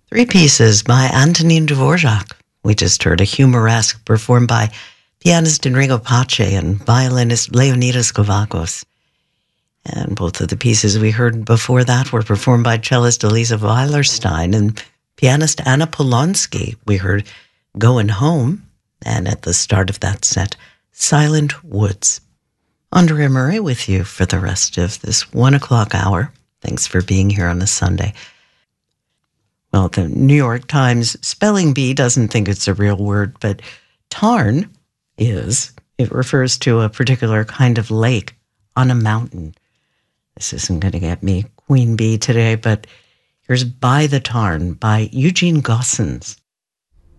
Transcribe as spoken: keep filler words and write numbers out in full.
Three pieces by Antonin Dvorak. We just heard a humoresque performed by pianist Enrico Pace and violinist Leonidas Kavakos. And both of the pieces we heard before that were performed by cellist Elisa Weilerstein and pianist Anna Polonsky. We heard Going Home, and at the start of that set, Silent Woods. Andrea Murray with you for the rest of this one o'clock hour. Thanks for being here on a Sunday. Well, the New York Times spelling bee doesn't think it's a real word, but tarn is. It refers to a particular kind of lake on a mountain. This isn't going to get me Queen Bee today, but here's By the Tarn by Eugene Gossens.